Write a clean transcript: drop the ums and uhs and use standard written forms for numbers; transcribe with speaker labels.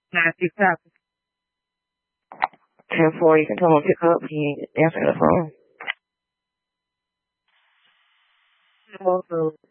Speaker 1: TikTok.
Speaker 2: 10-4, you can tell him to pick up. He ain't answering the phone.
Speaker 1: Also,